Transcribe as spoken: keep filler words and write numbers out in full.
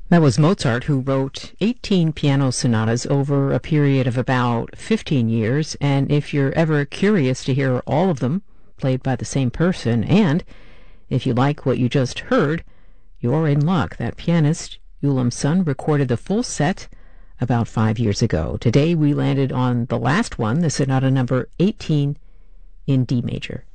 That was Mozart, who wrote eighteen piano sonatas over a period of about fifteen years, and if you're ever curious to hear all of them played by the same person, and if you like what you just heard, you're in luck. That pianist, Ulam Sun, recorded the full set about five years ago. Today we landed on the last one, the sonata number eighteen in D major.